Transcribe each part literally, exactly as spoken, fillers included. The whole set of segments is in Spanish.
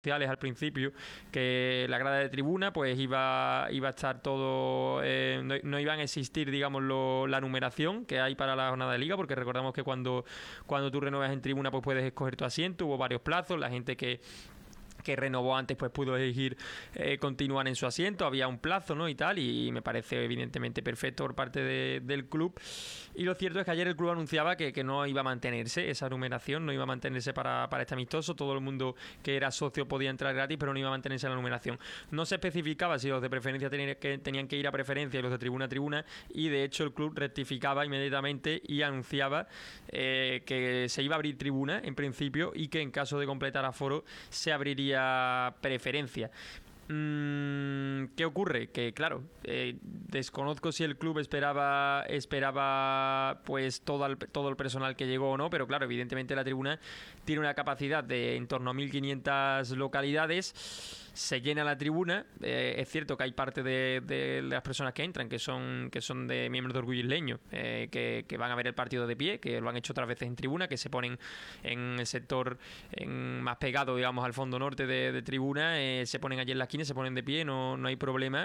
al principio, que la grada de tribuna pues iba, iba a estar todo, eh, no, no iban a existir, digamos, lo, la numeración que hay para la jornada de liga, porque recordamos que cuando, cuando tú renuevas en tribuna pues puedes escoger tu asiento, hubo varios plazos, la gente que que renovó antes pues pudo elegir eh, continuar en su asiento, había un plazo, ¿no? Y tal, y me parece evidentemente perfecto por parte de, del club. Y lo cierto es que ayer el club anunciaba que, que no iba a mantenerse esa numeración, no iba a mantenerse para, para este amistoso, todo el mundo que era socio podía entrar gratis, pero no iba a mantenerse la numeración. No se especificaba si los de preferencia tenían que, tenían que ir a preferencia y los de tribuna a tribuna, y de hecho el club rectificaba inmediatamente y anunciaba eh, que se iba a abrir tribuna en principio y que en caso de completar aforo se abriría preferencia. ¿Qué ocurre? Que claro, eh, desconozco si el club esperaba esperaba pues todo el, todo el personal que llegó o no, pero claro, evidentemente la tribuna tiene una capacidad de en torno a mil quinientas localidades. Se llena la tribuna, eh, es cierto que hay parte de, de las personas que entran que son que son de miembros de Orgullo Isleño, eh, que, que van a ver el partido de pie, que lo han hecho otras veces en tribuna, que se ponen en el sector en, más pegado, digamos, al fondo norte de, de tribuna, eh, se ponen allí en la esquina, se ponen de pie, no, no hay problema.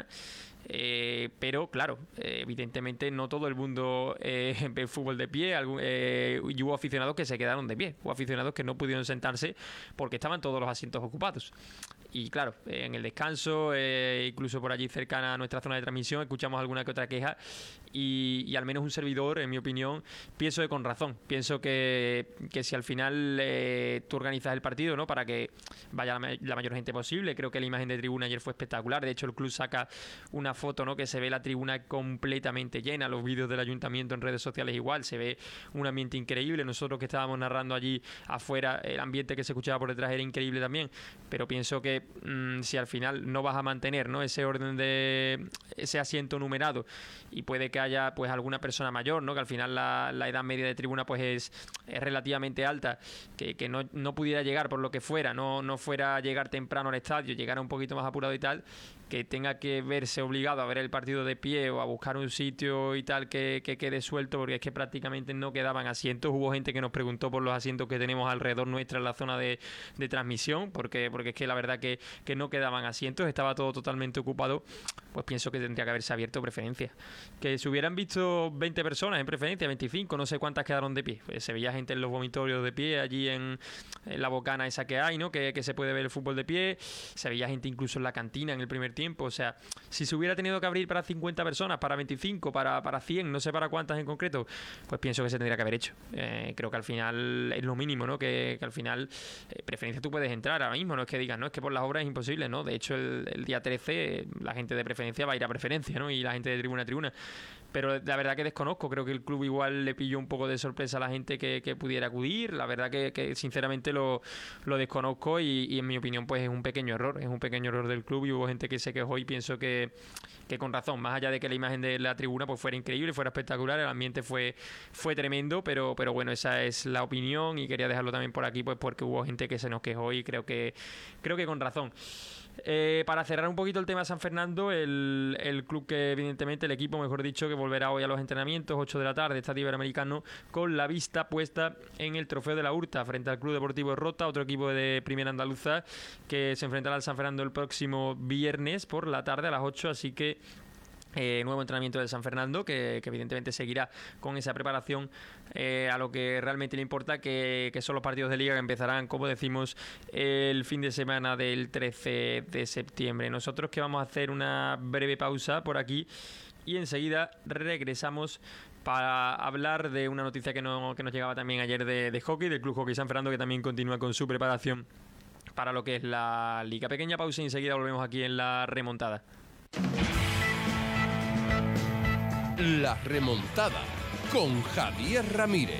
Eh, pero claro, eh, evidentemente no todo el mundo eh, ve fútbol de pie, algún, eh, y hubo aficionados que se quedaron de pie, hubo aficionados que no pudieron sentarse porque estaban todos los asientos ocupados. Y claro, en el descanso, eh, incluso por allí cercana a nuestra zona de transmisión, escuchamos alguna que otra queja y, y al menos un servidor, en mi opinión, pienso que con razón. Pienso que, que si al final eh, tú organizas el partido, ¿no?, para que vaya la, la mayor gente posible, creo que la imagen de tribuna ayer fue espectacular. De hecho, el club saca una foto, ¿no?, que se ve la tribuna completamente llena, los vídeos del ayuntamiento en redes sociales igual, se ve un ambiente increíble. Nosotros que estábamos narrando allí afuera, el ambiente que se escuchaba por detrás era increíble también, pero pienso que mmm, si al final no vas a mantener, ¿no?, ese orden de ese asiento numerado y puede que haya pues alguna persona mayor, ¿no?, que al final la, la edad media de tribuna pues es, es relativamente alta, que, que no, no pudiera llegar por lo que fuera, no, no fuera a llegar temprano al estadio, llegara un poquito más apurado y tal, que tenga que verse obligado a ver el partido de pie o a buscar un sitio y tal que, que quede suelto, porque es que prácticamente no quedaban asientos. Hubo gente que nos preguntó por los asientos que tenemos alrededor nuestra en la zona de, de transmisión, porque, porque es que la verdad que, que no quedaban asientos, estaba todo totalmente ocupado. Pues pienso que tendría que haberse abierto preferencia. Que se hubieran visto veinte personas en preferencia, veinticinco, no sé cuántas quedaron de pie. Pues se veía gente en los vomitorios de pie, allí en, en la bocana esa que hay, ¿no?, que, que se puede ver el fútbol de pie. Se veía gente incluso en la cantina en el primer tiempo. O sea, si se hubiera tenido que abrir para cincuenta personas, para veinticinco, para, para cien, no sé para cuántas en concreto, pues pienso que se tendría que haber hecho. Eh, creo que al final es lo mínimo, ¿no? Que, que al final, eh, preferencia tú puedes entrar ahora mismo, no es que digas, no, es que por las obras es imposible, ¿no? De hecho, el, el día trece la gente de preferencia va a ir a preferencia, ¿no? Y la gente de tribuna a tribuna. Pero la verdad que desconozco, creo que el club igual le pilló un poco de sorpresa a la gente que, que pudiera acudir. La verdad que, que sinceramente lo, lo desconozco y, y en mi opinión pues es un pequeño error, es un pequeño error del club y hubo gente que se quejó y pienso que, que con razón, más allá de que la imagen de la tribuna pues fuera increíble, fuera espectacular, el ambiente fue, fue tremendo, pero, pero bueno, esa es la opinión y quería dejarlo también por aquí pues porque hubo gente que se nos quejó y creo que, creo que con razón. Eh, para cerrar un poquito el tema San Fernando, el, el club que evidentemente, el equipo mejor dicho, que volverá hoy a los entrenamientos, ocho de la tarde, Estadio Iberoamericano, con la vista puesta en el Trofeo de la Hurta frente al Club Deportivo Rota, otro equipo de Primera Andaluza que se enfrentará al San Fernando el próximo viernes por la tarde a las ocho, así que Eh, nuevo entrenamiento del San Fernando que, que evidentemente seguirá con esa preparación eh, a lo que realmente le importa, que, que son los partidos de liga que empezarán, como decimos, el fin de semana del trece de septiembre. Nosotros que vamos a hacer una breve pausa por aquí y enseguida regresamos para hablar de una noticia que, no, que nos llegaba también ayer de, de hockey, del Club Hockey San Fernando, que también continúa con su preparación para lo que es la liga. Pequeña pausa y enseguida volvemos aquí en La Remontada. La Remontada con Javier Ramírez.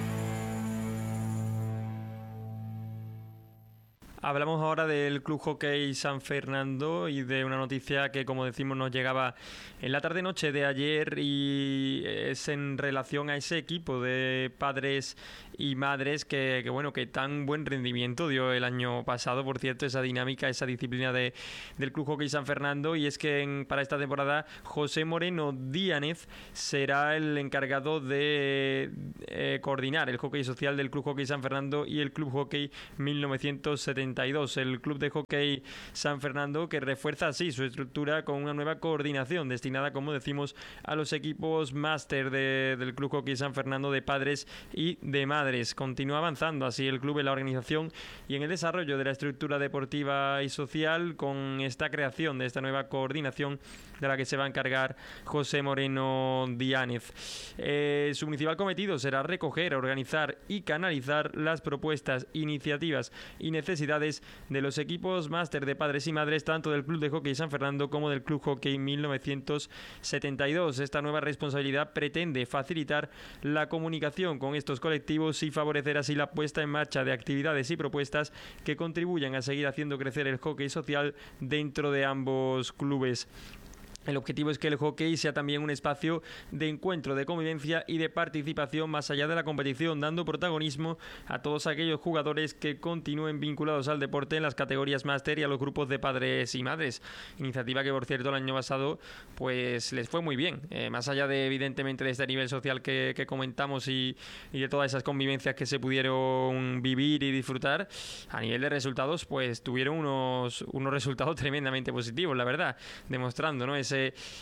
Hablamos ahora del Club Hockey San Fernando y de una noticia que, como decimos, nos llegaba en la tarde-noche de ayer y es en relación a ese equipo de padres y madres que, que bueno, que tan buen rendimiento dio el año pasado, por cierto, esa dinámica, esa disciplina de, del Club Hockey San Fernando. Y es que en, para esta temporada José Moreno Díanez será el encargado de eh, coordinar el hockey social del Club Hockey San Fernando y el Club Hockey mil novecientos setenta cincuenta y dos. El Club de Hockey San Fernando, que refuerza así su estructura con una nueva coordinación destinada, como decimos, a los equipos máster de, del Club Hockey San Fernando de padres y de madres. Continúa avanzando así el club en la organización y en el desarrollo de la estructura deportiva y social con esta creación de esta nueva coordinación de la que se va a encargar José Moreno Diánez. Eh, su principal cometido será recoger, organizar y canalizar las propuestas, iniciativas y necesidades de los equipos máster de padres y madres tanto del Club de Hockey San Fernando como del Club Hockey mil novecientos setenta y dos. Esta nueva responsabilidad pretende facilitar la comunicación con estos colectivos y favorecer así la puesta en marcha de actividades y propuestas que contribuyan a seguir haciendo crecer el hockey social dentro de ambos clubes. El objetivo es que el hockey sea también un espacio de encuentro, de convivencia y de participación más allá de la competición, dando protagonismo a todos aquellos jugadores que continúen vinculados al deporte en las categorías máster y a los grupos de padres y madres. Iniciativa que, por cierto, el año pasado pues les fue muy bien, eh, más allá de evidentemente de este nivel social que, que comentamos y, y de todas esas convivencias que se pudieron vivir y disfrutar. A nivel de resultados pues tuvieron unos, unos resultados tremendamente positivos, la verdad, demostrando, ¿no?, ese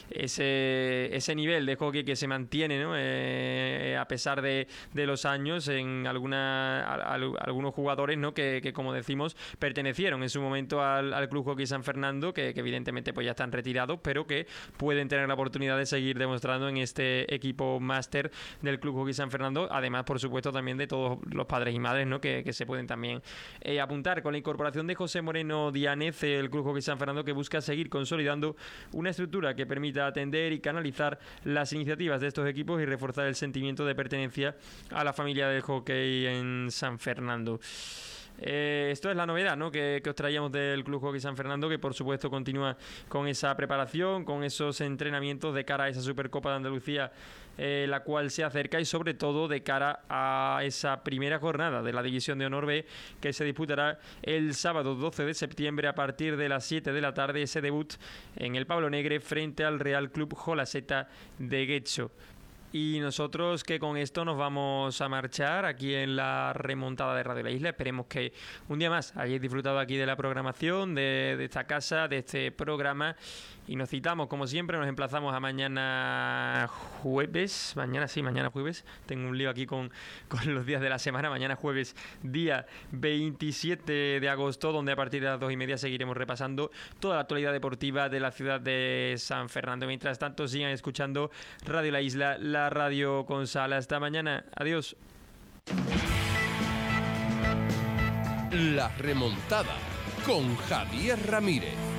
Ese, ese nivel de hockey que se mantiene, ¿no?, eh, a pesar de, de los años en alguna, a, a, algunos jugadores, ¿no?, que, que como decimos pertenecieron en su momento al, al Club Hockey San Fernando, que, que evidentemente pues ya están retirados, pero que pueden tener la oportunidad de seguir demostrando en este equipo máster del Club Hockey San Fernando, además por supuesto también de todos los padres y madres, ¿no?, que, que se pueden también eh, apuntar. Con la incorporación de José Moreno Diánez, el Club Hockey San Fernando, que busca seguir consolidando una estructura que permita atender y canalizar las iniciativas de estos equipos y reforzar el sentimiento de pertenencia a la familia del hockey en San Fernando. Eh, esto es la novedad, ¿no?, que, que os traíamos del Club Hockey San Fernando, que por supuesto continúa con esa preparación, con esos entrenamientos de cara a esa Supercopa de Andalucía, eh, la cual se acerca, y sobre todo de cara a esa primera jornada de la División de Honor B, que se disputará el sábado doce de septiembre a partir de las siete de la tarde, ese debut en el Pablo Negre frente al Real Club Jolaseta de Guecho. Y nosotros que con esto nos vamos a marchar aquí en la remontada de Radio La Isla. Esperemos que un día más hayáis disfrutado aquí de la programación, de, de esta casa, de este programa. Y nos citamos, como siempre, nos emplazamos a mañana jueves. Mañana sí, mañana jueves. Tengo un lío aquí con, con los días de la semana. Mañana jueves, día veintisiete de agosto, donde a partir de las dos y media seguiremos repasando toda la actualidad deportiva de la ciudad de San Fernando. Mientras tanto, sigan escuchando Radio La Isla, la radio con sal. Hasta mañana. Adiós. La remontada con Javier Ramírez.